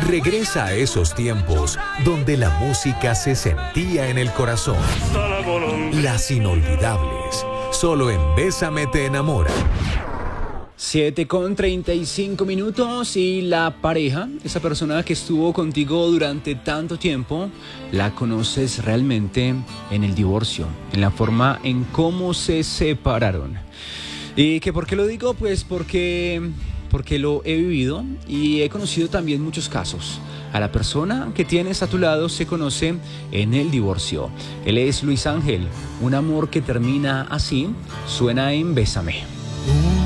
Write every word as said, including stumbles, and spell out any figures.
Regresa a esos tiempos donde la música se sentía en el corazón. Las inolvidables, solo en Bésame te enamora. siete con treinta y cinco minutos y la pareja, esa persona que estuvo contigo durante tanto tiempo, la conoces realmente en el divorcio, en la forma en cómo se separaron. ¿Y que por qué lo digo? Pues porque, porque lo he vivido y he conocido también muchos casos. A la persona que tienes a tu lado se conoce en el divorcio. Él es Luis Ángel, un amor que termina así, suena en Bésame.